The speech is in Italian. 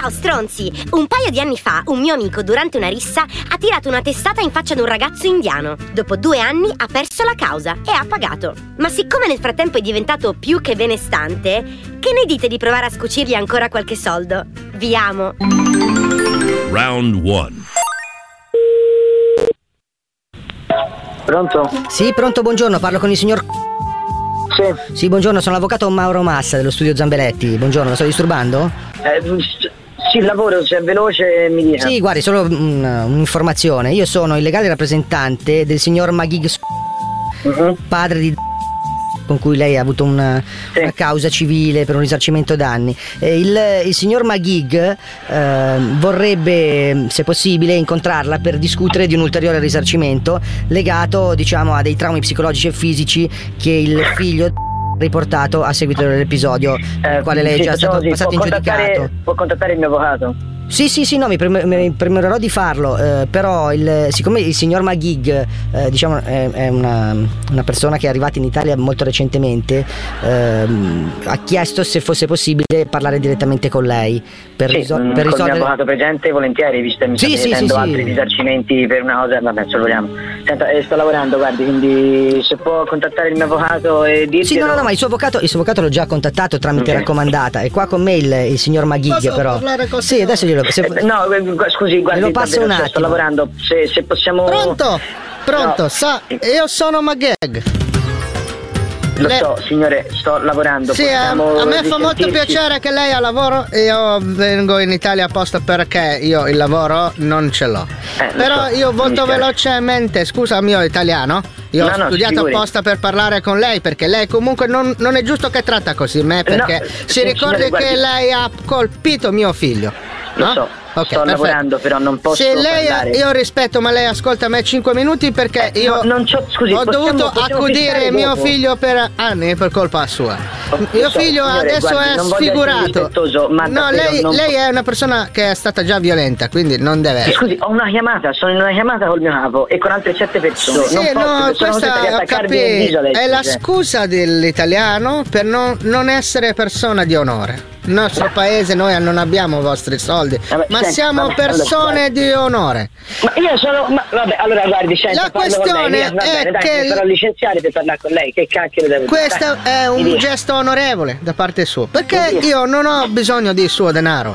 Ciao stronzi! Un paio di anni fa un mio amico durante una rissa ha tirato una testata in faccia ad un ragazzo indiano. Dopo 2 anni ha perso la causa e ha pagato. Ma siccome nel frattempo è diventato più che benestante, che ne dite di provare a scucirgli ancora qualche soldo? Vi amo! Round 1. Pronto? Sì, pronto, buongiorno, parlo con il signor... Sì, buongiorno, sono l'avvocato Mauro Massa dello studio Zambelletti. Buongiorno, la sto disturbando? Sì, lavoro, se è veloce mi dica. Sì, guardi, solo un'informazione. Io sono il legale rappresentante del signor Magig, padre di... con cui lei ha avuto una causa civile per un risarcimento danni. Il signor Magig vorrebbe, se possibile, incontrarla per discutere di un ulteriore risarcimento legato, diciamo, a dei traumi psicologici e fisici che il figlio ha riportato a seguito dell'episodio nel quale lei è già stato passato in giudicato. Può contattare il mio avvocato? Sì, no, mi premererò di farlo, però siccome il signor Magig diciamo è una persona che è arrivata in Italia molto recentemente, ha chiesto se fosse possibile parlare direttamente con lei per risolvere. Con il mio avvocato presente volentieri, visto che mi sta chiedendo altri risarcimenti per una cosa, vabbè, se vogliamo. Senta, sto lavorando, guardi, quindi se può contattare il mio avvocato e dirgli. Sì, no, ma il suo avvocato l'ho già contattato tramite raccomandata. È qua con me il signor Magig. Posso però parlare con sì, adesso no, scusi, guardi, lo passo un attimo. sto lavorando, se possiamo. Pronto? No. Sa, io sono Mageg. Lo so, signore, sto lavorando. Sì, a me fa molto piacere che lei ha lavoro. Io vengo in Italia apposta perché io il lavoro non ce l'ho. Però io molto velocemente, scusa mio italiano, io ho studiato apposta per parlare con lei, perché lei comunque non è giusto che tratta così me, perché si ricordi che lei ha colpito mio figlio. Lo so. Sto lavorando, però non posso parlare. Io rispetto, ma lei ascolta me 5 minuti perché io ho dovuto accudire mio figlio per anni per colpa sua. Mio figlio adesso è sfigurato. No, lei è una persona che è stata già violenta, quindi non deve. Scusi, ho una chiamata, sono in una chiamata col mio capo e con altre 7 persone. Sì, questa è la scusa dell'italiano per non essere persona di onore. Nel nostro paese noi non abbiamo vostri soldi, ma siamo persone di onore. Ma io sono. Vabbè, allora guardi, la questione è che mi farò licenziare per parlare con lei. Che cacchio devo fare? Questo è un gesto onorevole da parte sua, perché io non ho bisogno di suo denaro.